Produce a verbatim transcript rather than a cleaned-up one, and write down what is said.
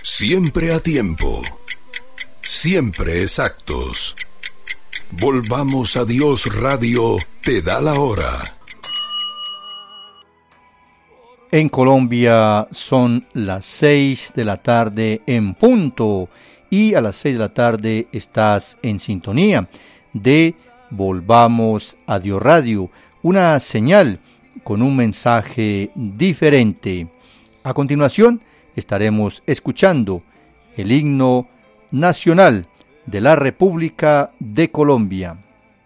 Siempre a tiempo, siempre exactos. Volvamos a Dios Radio, te da la hora. En Colombia son las seis de la tarde en punto y a las seis de la tarde estás en sintonía de Volvamos a Dios Radio, una señal con un mensaje diferente. A continuación estaremos escuchando el himno nacional de la República de Colombia.